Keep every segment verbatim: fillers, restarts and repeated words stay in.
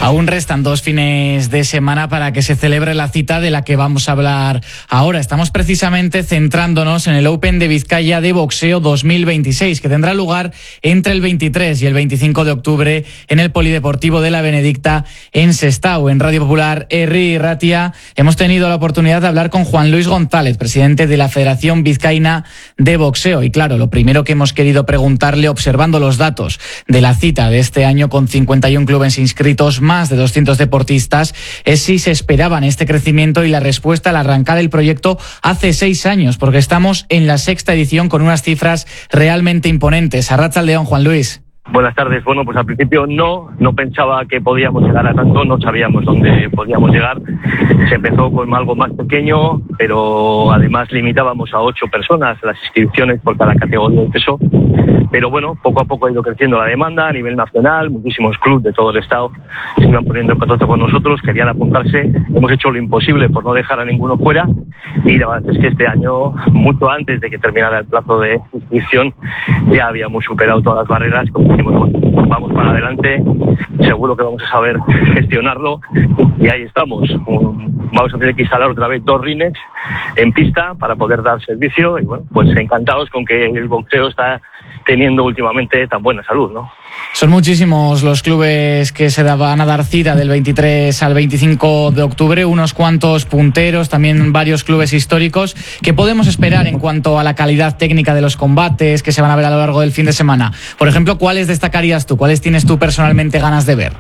Aún restan dos fines de semana para que se celebre la cita de la que vamos a hablar ahora. Estamos precisamente centrándonos en el Open de Vizcaya de boxeo dos mil veintiséis, que tendrá lugar entre el veintitrés y el veinticinco de octubre en el Polideportivo de la Benedicta en Sestao. En Radio Popular Herri Ratia hemos tenido la oportunidad de hablar con Juan Luis González, presidente de la Federación Vizcaína de Boxeo. Y claro, lo primero que hemos querido preguntarle, observando los datos de la cita de este año con cincuenta y un clubes inscritos, más de doscientos deportistas, es si se esperaban este crecimiento, y la respuesta al arrancar el proyecto hace seis años, porque estamos en la sexta edición con unas cifras realmente imponentes. Arratsaldeon, Juan Luis. Buenas tardes. Bueno, pues al principio no, no pensaba que podíamos llegar a tanto, no sabíamos dónde podíamos llegar. Se empezó con algo más pequeño, pero además limitábamos a ocho personas las inscripciones por cada categoría de peso. Pero bueno, poco a poco ha ido creciendo la demanda a nivel nacional, muchísimos clubes de todo el estado se iban poniendo en contacto con nosotros, querían apuntarse. Hemos hecho lo imposible por no dejar a ninguno fuera, y la verdad es que este año, mucho antes de que terminara el plazo de inscripción, ya habíamos superado todas las barreras. Como decimos, vamos para adelante, seguro que vamos a saber gestionarlo, y ahí estamos. Vamos a tener que instalar otra vez dos rines en pista para poder dar servicio, y bueno, pues encantados con que el boxeo está teniendo últimamente tan buena salud, ¿no? Son muchísimos los clubes que se van a dar cita del veintitrés al veinticinco de octubre, unos cuantos punteros, también varios clubes históricos. ¿Qué podemos esperar en cuanto a la calidad técnica de los combates que se van a ver a lo largo del fin de semana? Por ejemplo, ¿cuáles destacarías tú? ¿Cuáles tienes tú personalmente ganas de ver?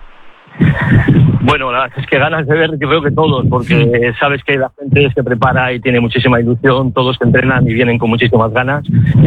Bueno, la verdad es que ganas de ver, creo que todos, porque sabes que la gente se prepara y tiene muchísima ilusión, todos se entrenan y vienen con muchísimas ganas.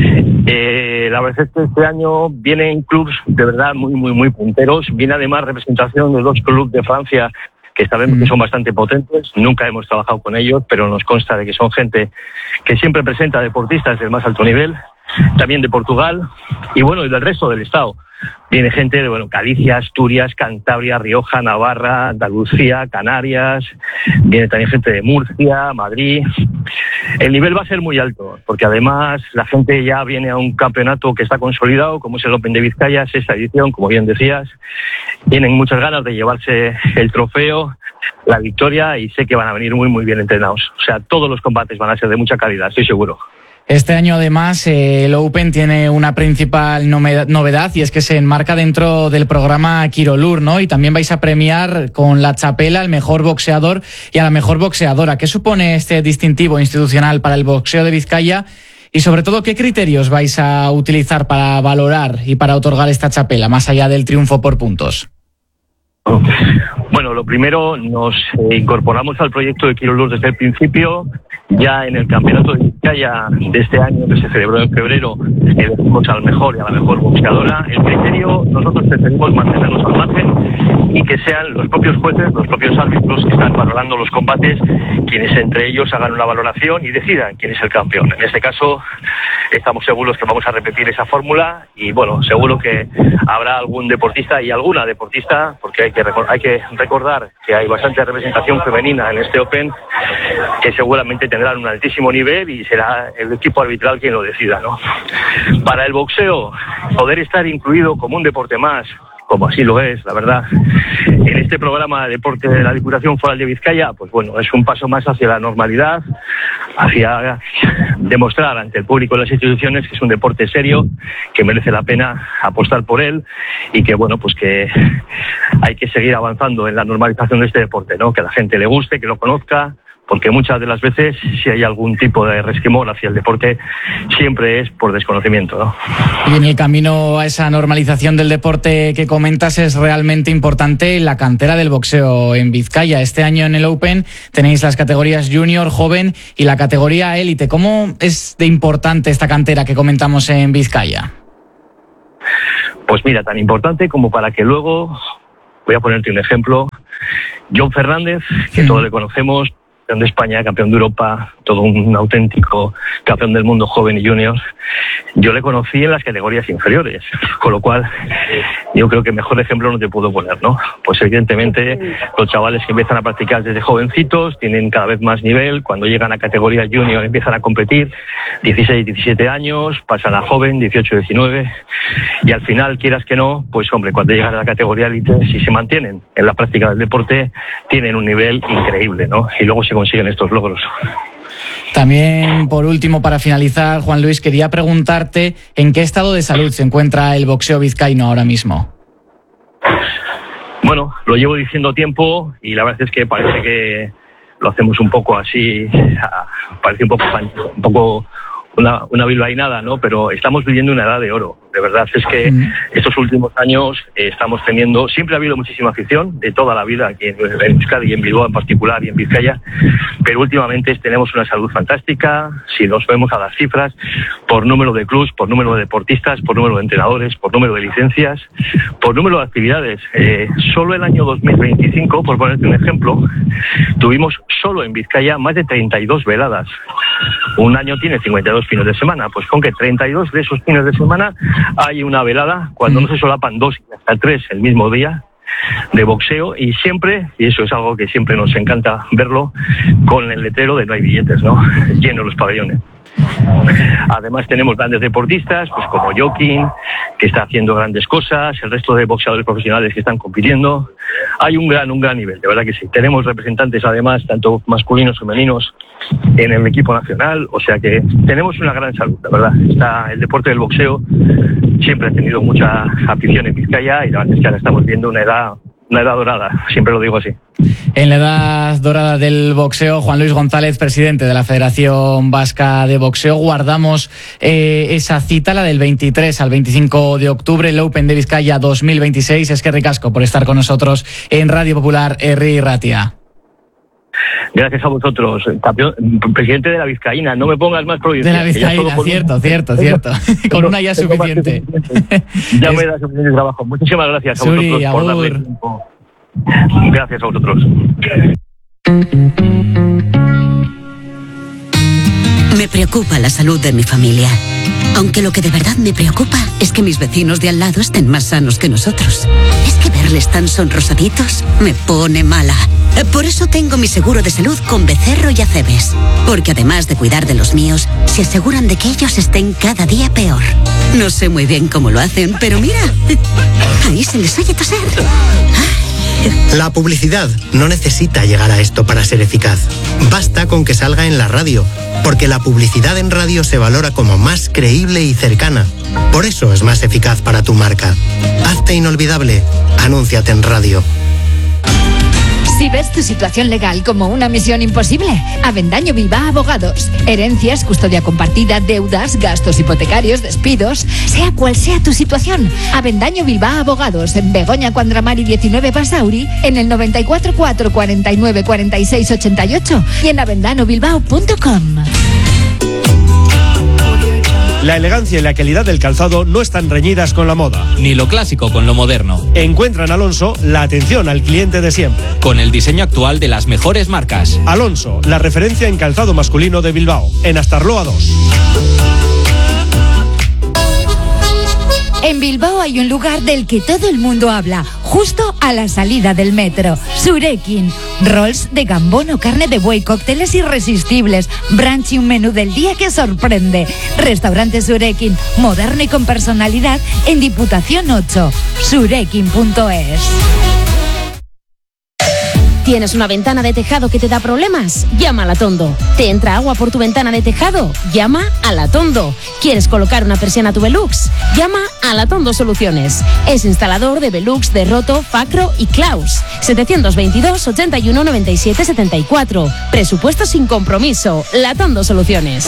Eh, la verdad es que este año vienen clubes de verdad muy, muy, muy punteros. Viene además representación de dos clubes de Francia que sabemos que son bastante potentes. Nunca hemos trabajado con ellos, pero nos consta de que son gente que siempre presenta deportistas del más alto nivel. También de Portugal y bueno, y del resto del estado. Viene gente de bueno, Galicia, Asturias, Cantabria, Rioja, Navarra, Andalucía, Canarias. Viene también gente de Murcia, Madrid. El nivel va a ser muy alto, porque además la gente ya viene a un campeonato que está consolidado, como es el Open de Vizcaya, sexta edición, como bien decías. Tienen muchas ganas de llevarse el trofeo, la victoria, y sé que van a venir muy, muy bien entrenados. O sea, todos los combates van a ser de mucha calidad, estoy seguro. Este año, además, eh, el Open tiene una principal novedad, y es que se enmarca dentro del programa Quirolur, ¿no? Y también vais a premiar con la chapela al mejor boxeador y a la mejor boxeadora. ¿Qué supone este distintivo institucional para el boxeo de Vizcaya? Y sobre todo, ¿qué criterios vais a utilizar para valorar y para otorgar esta chapela, más allá del triunfo por puntos? Bueno, lo primero, nos eh, incorporamos al proyecto de Quirolur desde el principio. Ya en el campeonato de Vizcaya de este año, que se celebró en febrero, elegimos al mejor y a la mejor boxeadora. El criterio, nosotros preferimos mantenernos al margen y que sean los propios jueces, los propios árbitros que están valorando los combates, quienes entre ellos hagan una valoración y decidan quién es el campeón. En este caso, estamos seguros que vamos a repetir esa fórmula, y bueno, seguro que habrá algún deportista y alguna deportista, porque hay que, hay que recordar que hay bastante representación femenina en este Open, que seguramente tendrán un altísimo nivel, y será el equipo arbitral quien lo decida, ¿no? Para el boxeo, poder estar incluido como un deporte más, como así lo es, la verdad, en este programa de deporte de la Diputación Foral de Vizcaya, pues bueno, es un paso más hacia la normalidad, hacia demostrar ante el público y las instituciones que es un deporte serio, que merece la pena apostar por él, y que bueno, pues que hay que seguir avanzando en la normalización de este deporte, ¿no? Que a la gente le guste, que lo conozca, porque muchas de las veces, si hay algún tipo de resquemor hacia el deporte, siempre es por desconocimiento, ¿no? Y en el camino a esa normalización del deporte que comentas, es realmente importante la cantera del boxeo en Vizcaya. Este año en el Open tenéis las categorías junior, joven y la categoría élite. ¿Cómo es de importante esta cantera que comentamos en Vizcaya? Pues mira, tan importante como para que luego, voy a ponerte un ejemplo, John Fernández, que sí, todos le conocemos, campeón de España, campeón de Europa, todo un auténtico campeón del mundo joven y junior. Yo le conocí en las categorías inferiores, con lo cual yo creo que mejor ejemplo no te puedo poner, ¿no? Pues evidentemente los chavales que empiezan a practicar desde jovencitos tienen cada vez más nivel, cuando llegan a categoría junior empiezan a competir, dieciséis, diecisiete años, pasan a joven, dieciocho, diecinueve, y al final, quieras que no, pues hombre, cuando llegan a la categoría élite, si se mantienen en la práctica del deporte, tienen un nivel increíble, ¿no? Y luego se consiguen estos logros. También, por último, para finalizar, Juan Luis, quería preguntarte en qué estado de salud se encuentra el boxeo vizcaíno ahora mismo. Bueno, lo llevo diciendo tiempo y la verdad es que parece que lo hacemos un poco así, parece un poco, un poco una, una bilbainada, ¿no? Pero estamos viviendo una edad de oro. De verdad es que mm. estos últimos años eh, estamos teniendo, siempre ha habido muchísima afición, de toda la vida, aquí en, en Euskadi y en Bilbao en particular y en Vizcaya, pero últimamente tenemos una salud fantástica, si nos vemos a las cifras, por número de clubs, por número de deportistas, por número de entrenadores, por número de licencias, por número de actividades. Eh, solo el año dos mil veinticinco, por ponerte un ejemplo, tuvimos solo en Vizcaya más de treinta y dos veladas. Un año tiene cincuenta y dos fines de semana, pues con que treinta y dos de esos fines de semana hay una velada, cuando no se solapan dos y hasta tres el mismo día de boxeo, y siempre, y eso es algo que siempre nos encanta verlo, con el letrero de no hay billetes, ¿no? Llenos los pabellones. Además tenemos grandes deportistas, pues como Joaquín, que está haciendo grandes cosas, el resto de boxeadores profesionales que están compitiendo. Hay un gran, un gran nivel, de verdad que sí. Tenemos representantes además, tanto masculinos como femeninos, en el equipo nacional, o sea que tenemos una gran salud, la verdad. Está, el deporte del boxeo siempre ha tenido mucha afición en Vizcaya y la verdad es que ahora estamos viendo una edad, una edad dorada, siempre lo digo así. En la edad dorada del boxeo, Juan Luis González, presidente de la Federación Vasca de Boxeo, guardamos eh, esa cita, la del veintitrés al veinticinco de octubre, el Open de Vizcaya dos mil veintiséis. Es que ricasco por estar con nosotros en Radio Popular Herri Ratia. Gracias a vosotros, campeón, presidente de la Vizcaína, no me pongas más provincias. De la Vizcaína, cierto, cierto, cierto. Con una ya es suficiente. Ya me da suficiente trabajo. Muchísimas gracias a vosotros Suri, por darle tiempo. Gracias a vosotros. Me preocupa la salud de mi familia. Aunque lo que de verdad me preocupa es que mis vecinos de al lado estén más sanos que nosotros. Es que verles tan sonrosaditos me pone mala. Por eso tengo mi seguro de salud con Becerro y Acebes. Porque además de cuidar de los míos, se aseguran de que ellos estén cada día peor. No sé muy bien cómo lo hacen, pero mira, ahí se les oye toser. La publicidad no necesita llegar a esto para ser eficaz. Basta con que salga en la radio, porque la publicidad en radio se valora como más creíble y cercana. Por eso es más eficaz para tu marca. Hazte inolvidable. Anúnciate en radio. Si ves tu situación legal como una misión imposible, Avendaño Bilbao Abogados. Herencias, custodia compartida, deudas, gastos hipotecarios, despidos, sea cual sea tu situación. Avendaño Bilbao Abogados, en Begoña Cuandramari diecinueve Basauri, en el noventa y cuatro cuatro cuarenta y nueve cuarenta y seis ochenta y ocho y en avendano bilbao punto com. La elegancia y la calidad del calzado no están reñidas con la moda. Ni lo clásico con lo moderno. Encuentra en Alonso la atención al cliente de siempre. Con el diseño actual de las mejores marcas. Alonso, la referencia en calzado masculino de Bilbao. En Astarloa dos. En Bilbao hay un lugar del que todo el mundo habla, justo a la salida del metro. Surekin. Rolls de gambón o carne de buey, cócteles irresistibles, brunch y un menú del día que sorprende. Restaurante Surekin, moderno y con personalidad, en Diputación ocho. surekin punto es. ¿Tienes una ventana de tejado que te da problemas? Llama a Latondo. ¿Te entra agua por tu ventana de tejado? Llama a Latondo. ¿Quieres colocar una persiana a tu Velux? Llama a Latondo Soluciones. Es instalador de Velux, de Roto, Facro y Klaus. setecientos veintidós, ochenta y uno, noventa y siete, setenta y cuatro. Presupuesto sin compromiso. Latondo Soluciones.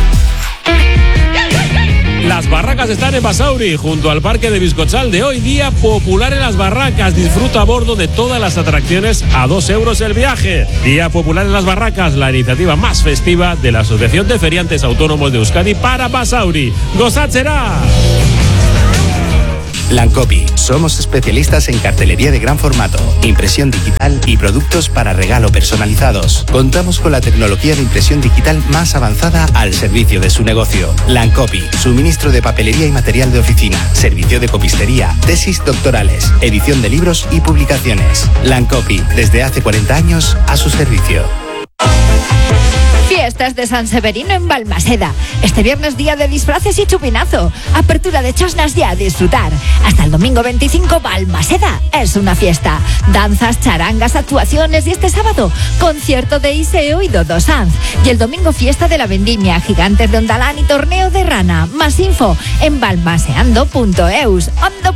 Las barracas están en Basauri, junto al parque de Bizcochal, de hoy día popular en las barracas. Disfruta a bordo de todas las atracciones a dos euros el viaje. Día popular en las barracas, la iniciativa más festiva de la Asociación de Feriantes Autónomos de Euskadi para Basauri. ¡Gozatzera! Lancopi. Somos especialistas en cartelería de gran formato, impresión digital y productos para regalo personalizados. Contamos con la tecnología de impresión digital más avanzada al servicio de su negocio. Lancopi. Suministro de papelería y material de oficina. Servicio de copistería. Tesis doctorales. Edición de libros y publicaciones. Lancopi. Desde hace cuarenta años a su servicio. Fiestas de San Severino en Balmaseda. Este viernes día de disfraces y chupinazo. Apertura de chosnas ya a disfrutar. Hasta el domingo veinticinco, Balmaseda es una fiesta. Danzas, charangas, actuaciones y este sábado, concierto de Iseo y Dodo Sanz. Y el domingo fiesta de la vendimia, gigantes de Ondalán y torneo de rana. Más info en balmaseando punto eus.